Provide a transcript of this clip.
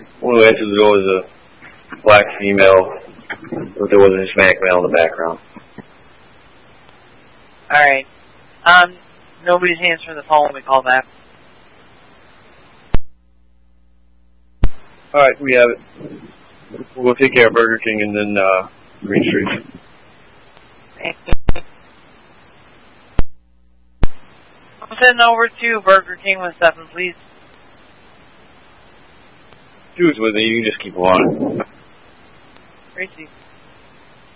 One who answered the door was a black female, but there was a Hispanic male in the background. Alright. Nobody's answering the phone when we call back. Alright, we have it. We'll take care of Burger King and then Green Street. I'm sending over to Burger King with 7, please. Who's with me? You can just keep on. Tracy.